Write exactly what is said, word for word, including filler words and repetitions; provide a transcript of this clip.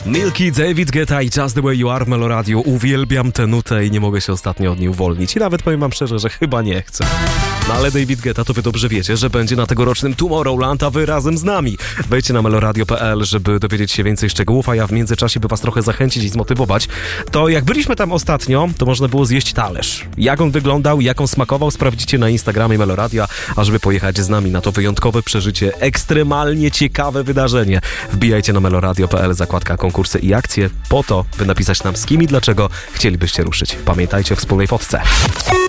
Milky, David Guetta i Just The Way You Are w Meloradio. Uwielbiam tę nutę i nie mogę się ostatnio od niej uwolnić. I nawet powiem wam szczerze, że chyba nie chcę. No ale David Guetta, to wy dobrze wiecie, że będzie na tegorocznym Tomorrowland, a wy razem z nami. Wejdźcie na meloradio kropka p l, żeby dowiedzieć się więcej szczegółów, a ja w międzyczasie, by was trochę zachęcić i zmotywować, to jak byliśmy tam ostatnio, to można było zjeść talerz. Jak on wyglądał, jak on smakował, sprawdzicie na Instagramie Meloradia, a żeby pojechać z nami na to wyjątkowe przeżycie, ekstremalnie ciekawe wydarzenie. Wbijajcie na meloradio kropka p l, zakładka konkursy i akcje, po to, by napisać nam z kim i dlaczego chcielibyście ruszyć. Pamiętajcie o wspólnej fotce.